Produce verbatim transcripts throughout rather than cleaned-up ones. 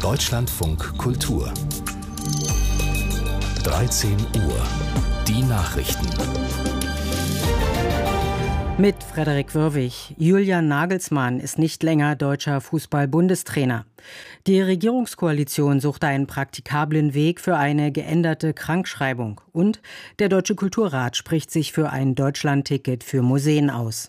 Deutschlandfunk Kultur. dreizehn Uhr. Die Nachrichten. Mit Frederik Wörwig. Julian Nagelsmann ist nicht länger deutscher Fußball-Bundestrainer. Die Regierungskoalition sucht einen praktikablen Weg für eine geänderte Krankschreibung. Und der Deutsche Kulturrat spricht sich für ein Deutschland-Ticket für Museen aus.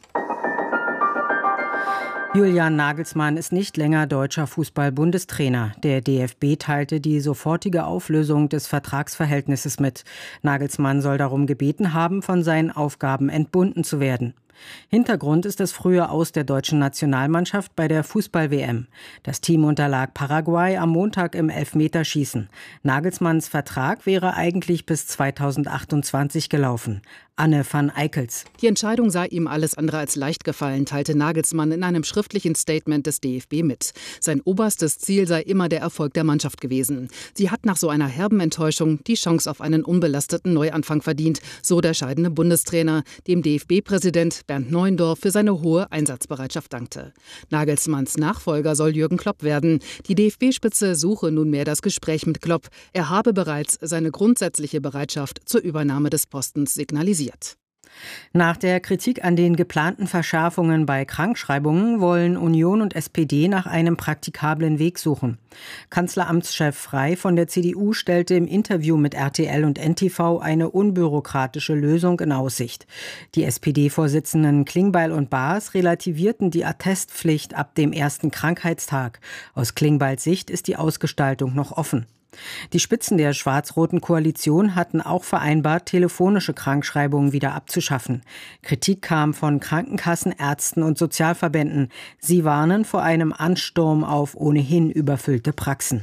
Julian Nagelsmann ist nicht länger deutscher Fußball-Bundestrainer. Der D F B teilte die sofortige Auflösung des Vertragsverhältnisses mit. Nagelsmann soll darum gebeten haben, von seinen Aufgaben entbunden zu werden. Hintergrund ist das frühe Aus der deutschen Nationalmannschaft bei der Fußball-W M. Das Team unterlag Paraguay am Montag im Elfmeterschießen. Nagelsmanns Vertrag wäre eigentlich bis zweitausendachtundzwanzig gelaufen. Anne van Eickels. Die Entscheidung sei ihm alles andere als leicht gefallen, teilte Nagelsmann in einem schriftlichen Statement des D F B mit. Sein oberstes Ziel sei immer der Erfolg der Mannschaft gewesen. Sie hat nach so einer herben Enttäuschung die Chance auf einen unbelasteten Neuanfang verdient, so der scheidende Bundestrainer, dem D F B-Präsident Bernd Neuendorf für seine hohe Einsatzbereitschaft dankte. Nagelsmanns Nachfolger soll Jürgen Klopp werden. Die D F B-Spitze suche nunmehr das Gespräch mit Klopp. Er habe bereits seine grundsätzliche Bereitschaft zur Übernahme des Postens signalisiert. Nach der Kritik an den geplanten Verschärfungen bei Krankschreibungen wollen Union und S P D nach einem praktikablen Weg suchen. Kanzleramtschef Frey von der C D U stellte im Interview mit R T L und N T V eine unbürokratische Lösung in Aussicht. Die S P D-Vorsitzenden Klingbeil und Baas relativierten die Attestpflicht ab dem ersten Krankheitstag. Aus Klingbeils Sicht ist die Ausgestaltung noch offen. Die Spitzen der schwarz-roten Koalition hatten auch vereinbart, telefonische Krankschreibungen wieder abzuschaffen. Kritik kam von Krankenkassen, Ärzten und Sozialverbänden. Sie warnen vor einem Ansturm auf ohnehin überfüllte Praxen.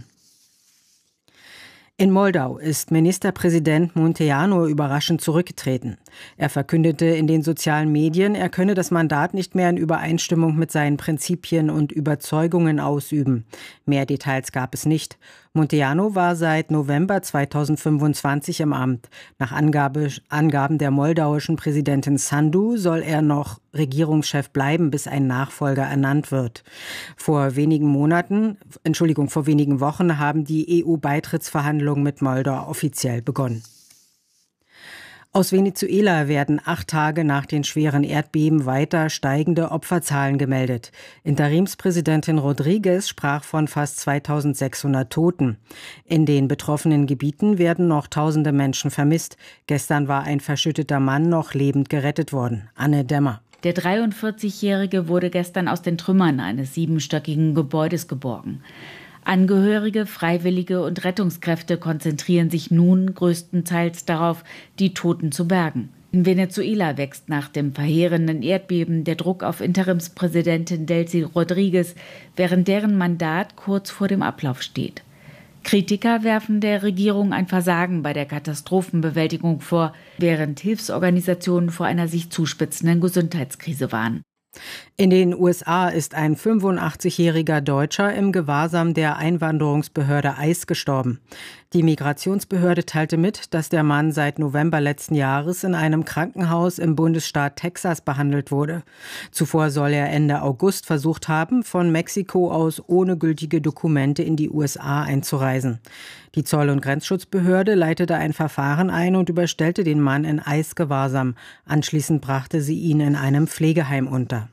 In Moldau ist Ministerpräsident Munteanu überraschend zurückgetreten. Er verkündete in den sozialen Medien, er könne das Mandat nicht mehr in Übereinstimmung mit seinen Prinzipien und Überzeugungen ausüben. Mehr Details gab es nicht. Munteanu war seit November zweitausendfünfundzwanzig im Amt. Nach Angabe, Angaben der moldauischen Präsidentin Sandu soll er noch Regierungschef bleiben, bis ein Nachfolger ernannt wird. Vor wenigen Monaten, Entschuldigung, vor wenigen Wochen haben die E U-Beitrittsverhandlungen mit Moldau offiziell begonnen. Aus Venezuela werden acht Tage nach den schweren Erdbeben weiter steigende Opferzahlen gemeldet. Interimspräsidentin Rodriguez sprach von fast zweitausendsechshundert Toten. In den betroffenen Gebieten werden noch tausende Menschen vermisst. Gestern war ein verschütteter Mann noch lebend gerettet worden. Anne Dämmer. Der dreiundvierzigjährige wurde gestern aus den Trümmern eines siebenstöckigen Gebäudes geborgen. Angehörige, Freiwillige und Rettungskräfte konzentrieren sich nun größtenteils darauf, die Toten zu bergen. In Venezuela wächst nach dem verheerenden Erdbeben der Druck auf Interimspräsidentin Delcy Rodriguez, während deren Mandat kurz vor dem Ablauf steht. Kritiker werfen der Regierung ein Versagen bei der Katastrophenbewältigung vor, während Hilfsorganisationen vor einer sich zuspitzenden Gesundheitskrise warnen. In den U S A ist ein fünfundachtzigjähriger Deutscher im Gewahrsam der Einwanderungsbehörde I C E gestorben. Die Migrationsbehörde teilte mit, dass der Mann seit November letzten Jahres in einem Krankenhaus im Bundesstaat Texas behandelt wurde. Zuvor soll er Ende August versucht haben, von Mexiko aus ohne gültige Dokumente in die U S A einzureisen. Die Zoll- und Grenzschutzbehörde leitete ein Verfahren ein und überstellte den Mann in I C E-Gewahrsam. Anschließend brachte sie ihn in einem Pflegeheim unter.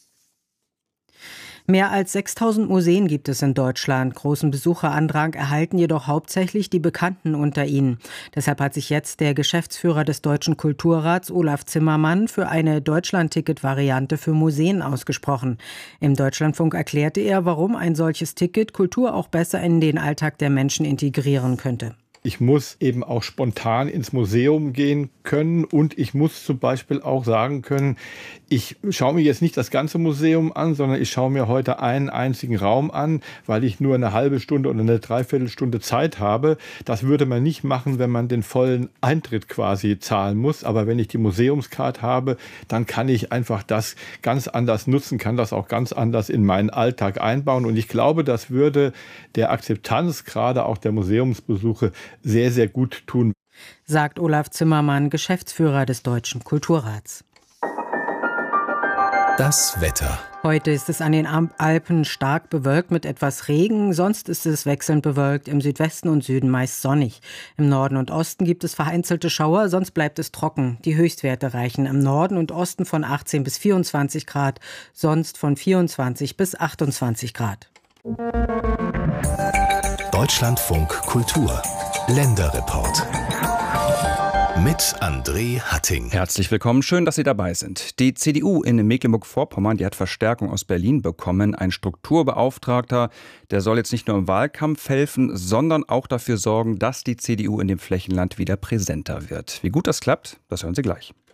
Mehr als sechstausend Museen gibt es in Deutschland. Großen Besucherandrang erhalten jedoch hauptsächlich die Bekannten unter ihnen. Deshalb hat sich jetzt der Geschäftsführer des Deutschen Kulturrats, Olaf Zimmermann, für eine Deutschland-Ticket-Variante für Museen ausgesprochen. Im Deutschlandfunk erklärte er, warum ein solches Ticket Kultur auch besser in den Alltag der Menschen integrieren könnte. Ich muss eben auch spontan ins Museum gehen können und ich muss zum Beispiel auch sagen können, ich schaue mir jetzt nicht das ganze Museum an, sondern ich schaue mir heute einen einzigen Raum an, weil ich nur eine halbe Stunde oder eine Dreiviertelstunde Zeit habe. Das würde man nicht machen, wenn man den vollen Eintritt quasi zahlen muss. Aber wenn ich die Museumskarte habe, dann kann ich einfach das ganz anders nutzen, kann das auch ganz anders in meinen Alltag einbauen. Und ich glaube, das würde der Akzeptanz gerade auch der Museumsbesuche sehr, sehr gut tun. Sagt Olaf Zimmermann, Geschäftsführer des Deutschen Kulturrats. Das Wetter. Heute ist es an den Alpen stark bewölkt mit etwas Regen, sonst ist es wechselnd bewölkt, im Südwesten und Süden meist sonnig. Im Norden und Osten gibt es vereinzelte Schauer, sonst bleibt es trocken. Die Höchstwerte reichen im Norden und Osten von achtzehn bis vierundzwanzig Grad, sonst von vierundzwanzig bis achtundzwanzig Grad. Deutschlandfunk Kultur. Länderreport. Mit André Hatting. Herzlich willkommen, schön, dass Sie dabei sind. Die C D U in Mecklenburg-Vorpommern, die hat Verstärkung aus Berlin bekommen. Ein Strukturbeauftragter, der soll jetzt nicht nur im Wahlkampf helfen, sondern auch dafür sorgen, dass die C D U in dem Flächenland wieder präsenter wird. Wie gut das klappt, das hören Sie gleich.